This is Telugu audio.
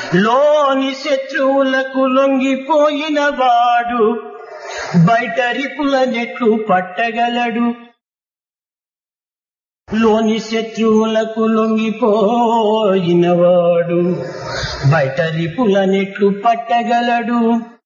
లోని శత్రువులకు లొంగిపోయిన వాడు బయట రిపుల నెట్లు పట్టగలడు. లోని శత్రువులకు లొంగిపోయిన వాడు బయట రిపుల నెట్లు పట్టగలడు.